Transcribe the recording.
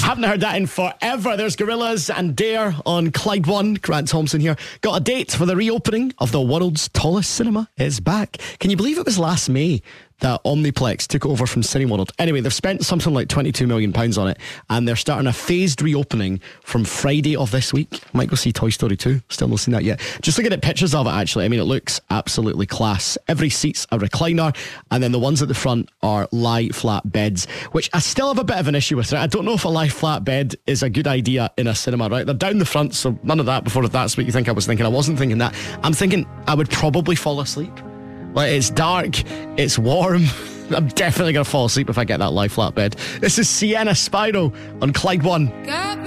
Haven't heard that in forever. There's Gorillaz and Dare on Clyde One. Grant Thompson here. Got a date for the reopening of the world's tallest cinema. It's back. Can you believe it was last May that Omniplex took over from Cineworld? Anyway, they've spent something like £22 million on it, and they're starting a phased reopening from Friday of this week. Might go see Toy Story 2. Still not seen that yet. Just looking at pictures of it, actually. I mean, it looks absolutely class. Every seat's a recliner, and then the ones at the front are lie flat beds, which I still have a bit of an issue with. Right? I don't know if a lie flat bed is a good idea in a cinema, right? They're down the front, so none of that before. If that's what you think I was thinking. I wasn't thinking that. I'm thinking I would probably fall asleep. Like, it's dark, it's warm. I'm definitely going to fall asleep if I get that lie flat bed. This is Sienna Spyro on Clyde One.